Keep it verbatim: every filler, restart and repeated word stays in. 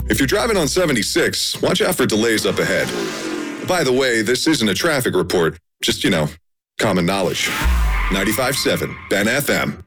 If you're driving on seventy-six, watch out for delays up ahead. By the way, this isn't a traffic report, just, you know, common knowledge. ninety-five point seven, Ben F M.